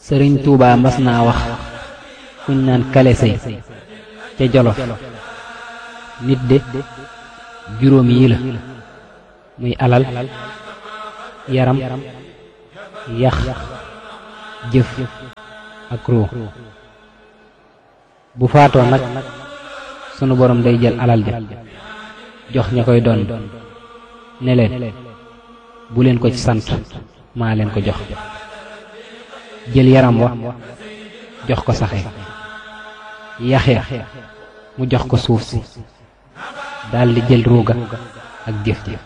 sëriñ Tuubaa mas naa wax kuñ naan kale sëy ca Jolof nit de juróom yi la muy alal yaram yax jëf ak ruu bu faatoo nag sunu borom day jël alal ja jox ña koy doon ne leen bu leen ko ci sant maa leen ko jox jël yaram wa jox ko saxe yax ya mu jox ko suuf si daldi jël ruuga ak jëf ji